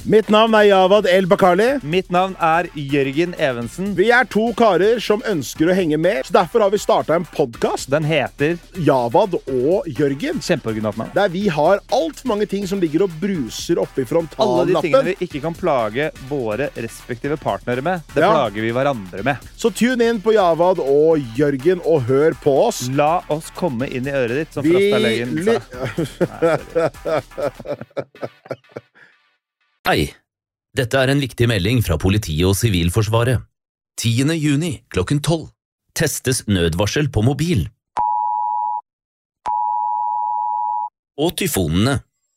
Mitt navn Javad El Bakali. Mitt navn Jørgen Evensen. Vi 2 karer som ønsker å henge med, så derfor har vi startet en podcast. Den heter Javad og Jørgen. Kjempeoriginalt navn. Der vi har alt for mange ting som ligger og bruser oppe i frontallappen. Alle de tingene vi ikke kan plage våre respektive partnere med, det plager vi hverandre med. Så tune inn på Javad og Jørgen og hør på oss. La oss komme inn i øret ditt, som Frastalegen sa. Hei, dette en viktig melding fra politiet og Sivilforsvaret. 10. juni klokken 12 testes nødvarsel på mobil. Og tyfonene.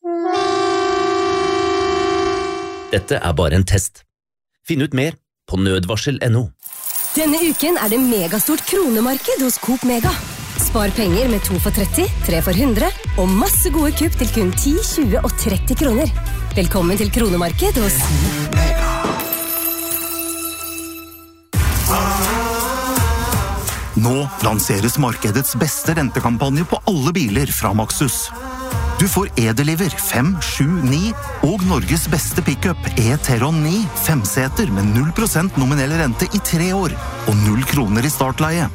Dette bare en test. Finn ut mer på nødvarsel.no. Denne uken det megastort kronemarked hos Coop Mega. Spar penger med 2 for 30, 3 for 100 og masse gode kupp til kun 10, 20 og 30 kroner. Velkommen til kronemarked hos Coop Mega. Nå lanseres markedets beste rentekampanje på alle biler fra Maxus. Du får E-Deliver 5, 7, 9 og Norges beste pickup E-Teron 9 5-seter med 0% nominell rente i 3 år og 0 kroner i startleie.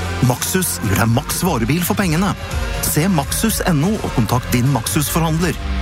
Maxus gir deg maks varebil for pengene. Se Maxus.no og kontakt din Maxus-forhandler.